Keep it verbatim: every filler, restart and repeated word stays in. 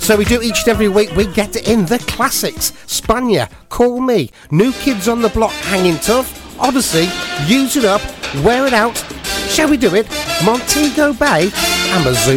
So we do each and every week, we get in the classics. Spania, Call Me, New Kids on the Block, Hanging Tough, Odyssey, Use It Up, Wear It Out, Shall We Do It, Montego Bay, Amazon.